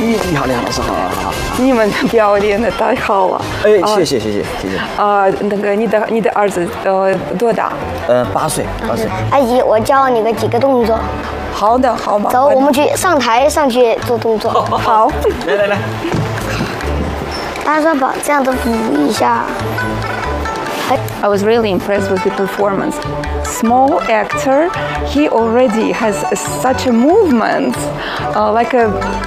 你好，老师，好。 你们表演的太好了。 谢谢。 那个你的儿子多大 ？8岁。 阿姨，我教你几个动作。 好的，好吧。 走，我们去上台上去做动作。 好。 来。 大家把这样子补一下。 I was really impressed with the performance. Small actor, he already has such a movement, like a